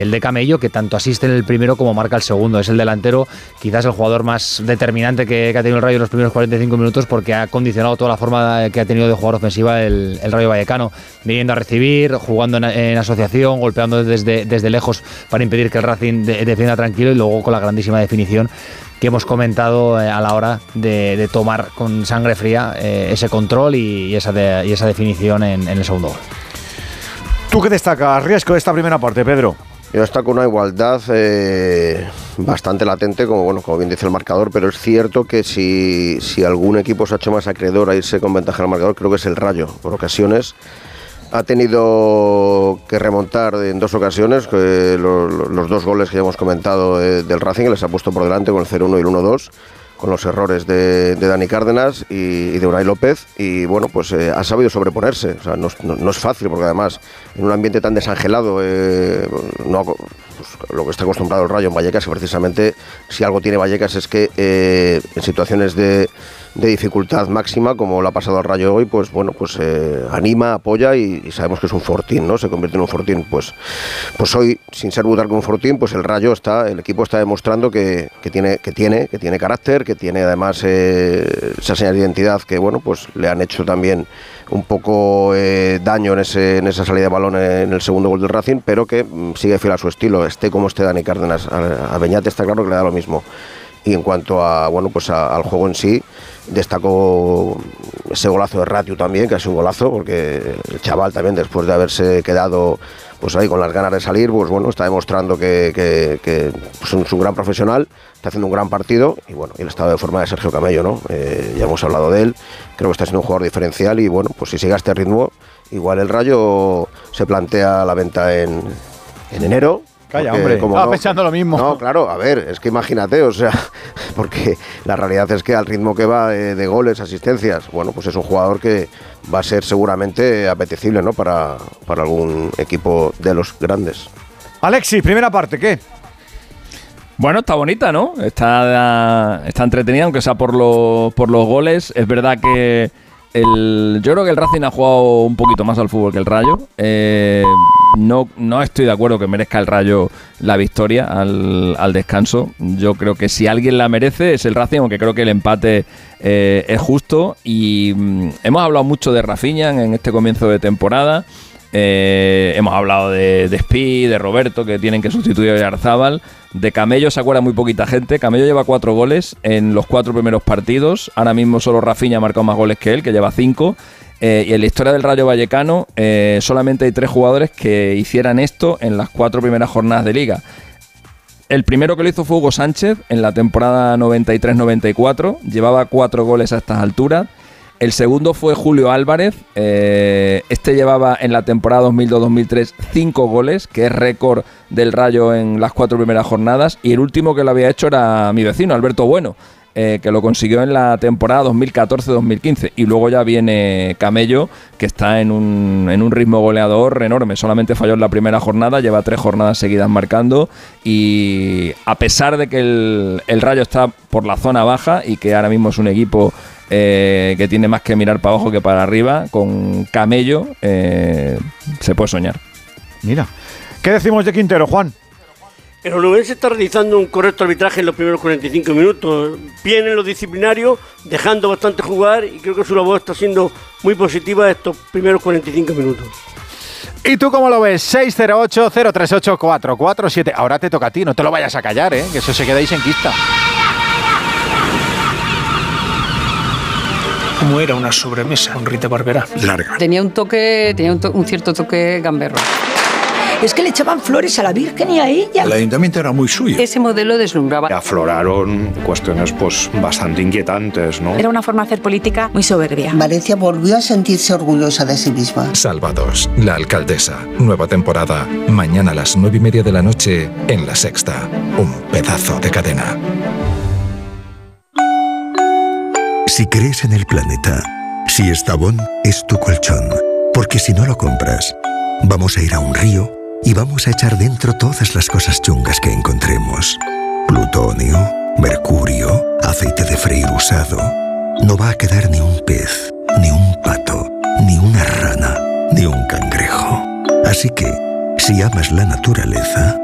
de Camello, que tanto asiste en el primero como marca el segundo. Es el delantero, quizás el jugador más determinante que ha tenido el Rayo en los primeros 45 minutos, porque ha condicionado toda la forma que ha tenido de jugar ofensiva el Rayo Vallecano, viniendo a recibir, jugando en asociación, golpeando desde lejos para impedir que el Racing defienda tranquilo, y luego con la grandísima definición que hemos comentado a la hora de tomar con sangre fría ese control y esa definición en el segundo gol. ¿Tú qué destacas, Riesco, de esta primera parte, Pedro? Yo destaco una igualdad bastante latente, como bien dice el marcador, pero es cierto que si algún equipo se ha hecho más acreedor a irse con ventaja al marcador, creo que es el Rayo. Por ocasiones ha tenido que remontar en dos ocasiones, los dos goles que ya hemos comentado del Racing, que les ha puesto por delante con el 0-1 y el 1-2, con los errores de Dani Cárdenas y de Unai López, y ha sabido sobreponerse. O sea, no es fácil, porque además en un ambiente tan desangelado, lo que está acostumbrado el Rayo en Vallecas, que precisamente si algo tiene Vallecas es que en situaciones de dificultad máxima, como lo ha pasado al Rayo hoy, anima, apoya, y sabemos que es un fortín, ¿no? Se convierte en un fortín. Pues hoy, sin ser brutal como un fortín, pues el Rayo el equipo está demostrando que tiene carácter, que tiene además esa señal de identidad que le han hecho también un poco daño en esa salida de balón en el segundo gol del Racing, pero que sigue fiel a su estilo, esté como esté Dani Cárdenas. A Beñat está claro que le da lo mismo. Y en cuanto al juego en sí, destacó ese golazo de Ratiu también, que ha sido un golazo, porque el chaval también, después de haberse quedado ahí con las ganas de salir, está demostrando que es un gran profesional, está haciendo un gran partido, y el estado de forma de Sergio Camello, ¿no? Ya hemos hablado de él, creo que está siendo un jugador diferencial, y si sigue a este ritmo, igual el Rayo se plantea la venta en enero. Calla, hombre, estaba pensando lo mismo. No, claro, a ver, es que imagínate, porque la realidad es que al ritmo que va de goles, asistencias, es un jugador que va a ser seguramente apetecible, ¿no? Para algún equipo de los grandes. Alexis, primera parte, ¿qué? Bueno, está bonita, ¿no? Está entretenida, aunque sea por los goles. Es verdad que yo creo que el Racing ha jugado un poquito más al fútbol que el Rayo. No estoy de acuerdo que merezca el Rayo la victoria al descanso. Yo creo que si alguien la merece es el Racing, aunque creo que el empate es justo. Y hemos hablado mucho de Rafinha en este comienzo de temporada. Hemos hablado de Speed, de Roberto, que tienen que sustituir a Oyarzábal. De Camello se acuerda muy poquita gente. Camello lleva 4 goles en los 4 primeros partidos. Ahora mismo solo Rafinha ha marcado más goles que él, que lleva 5. Y en la historia del Rayo Vallecano solamente hay 3 jugadores que hicieran esto en las 4 primeras jornadas de Liga. El primero que lo hizo fue Hugo Sánchez en la temporada 93-94. Llevaba 4 goles a estas alturas. El segundo fue Julio Álvarez. Este llevaba en la temporada 2002-2003 5 goles, que es récord del Rayo en las 4 primeras jornadas. Y el último que lo había hecho era mi vecino, Alberto Bueno, que lo consiguió en la temporada 2014-2015. Y luego ya viene Camello, que está en un ritmo goleador enorme. Solamente falló en la primera jornada, lleva 3 jornadas seguidas marcando. Y a pesar de que el Rayo está por la zona baja y que ahora mismo es un equipo que tiene más que mirar para abajo que para arriba, con Camello se puede soñar. Mira, ¿qué decimos de Quintero, Juan? El onubense está realizando un correcto arbitraje en los primeros 45 minutos, bien en lo disciplinario, dejando bastante jugar, y creo que su labor está siendo muy positiva estos primeros 45 minutos. ¿Y tú cómo lo ves? 608-038-447. Ahora te toca a ti, no te lo vayas a callar, que eso se queda ahí enquista. Como era una sobremesa con Rita Barberá. Larga. Tenía un cierto toque gamberro. Es que le echaban flores a la Virgen y a ella. El ayuntamiento era muy suyo. Ese modelo deslumbraba. Afloraron cuestiones bastante inquietantes, ¿no? Era una forma de hacer política muy soberbia. Valencia volvió a sentirse orgullosa de sí misma. Salvados, la alcaldesa. Nueva temporada. Mañana a las 9:30 de la noche en La Sexta. Un pedazo de cadena. Si crees en el planeta, si Estavón es tu colchón, porque si no lo compras, vamos a ir a un río y vamos a echar dentro todas las cosas chungas que encontremos. Plutonio, mercurio, aceite de freír usado. No va a quedar ni un pez, ni un pato, ni una rana, ni un cangrejo. Así que, si amas la naturaleza,